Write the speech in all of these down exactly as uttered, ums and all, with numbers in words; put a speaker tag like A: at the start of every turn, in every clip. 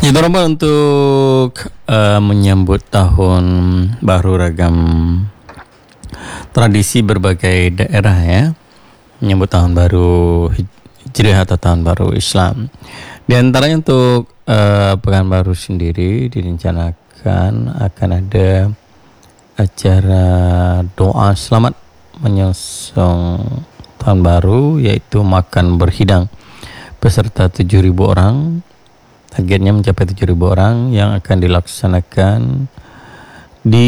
A: Itu Romo untuk uh, menyambut tahun baru ragam tradisi berbagai daerah ya, menyambut tahun baru Hijriah atau tahun baru Islam. Di antaranya untuk uh, Pekanbaru sendiri direncanakan akan ada acara doa selamat menyongsong tahun baru, yaitu makan berhidang beserta tujuh ribu orang. Targetnya mencapai tujuh ribu orang yang akan dilaksanakan di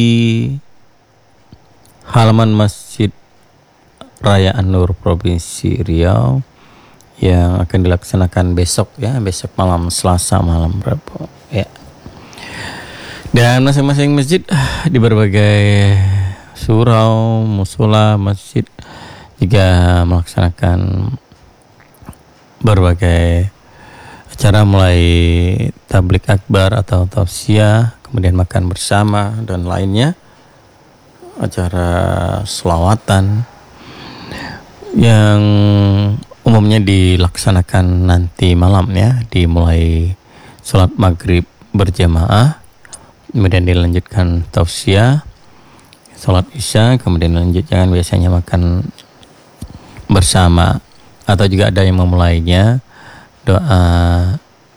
A: halaman Masjid Raya An-Nur Provinsi Riau yang akan dilaksanakan besok ya, besok malam Selasa malam Rabu ya. Dan masing-masing masjid di berbagai surau, musola, masjid juga melaksanakan berbagai acara mulai tablik akbar atau tausiah, kemudian makan bersama dan lainnya, acara selawatan yang umumnya dilaksanakan nanti malam ya, dimulai sholat maghrib berjamaah, kemudian dilanjutkan tausiah, sholat isya, kemudian dilanjutkan biasanya makan bersama, atau juga ada yang memulainya doa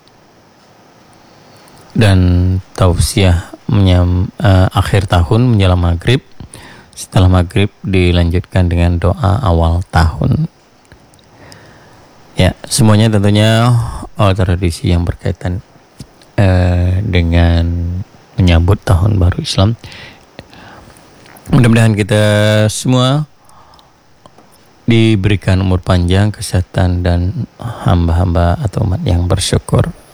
A: dan tausiah menyam, uh, akhir tahun menjelang maghrib. Setelah maghrib dilanjutkan dengan doa awal tahun. Ya, semuanya tentunya oh, tradisi yang berkaitan uh, dengan menyambut tahun baru Islam. Mudah-mudahan kita semua diberikan umur panjang, kesehatan, dan hamba-hamba atau umat yang bersyukur.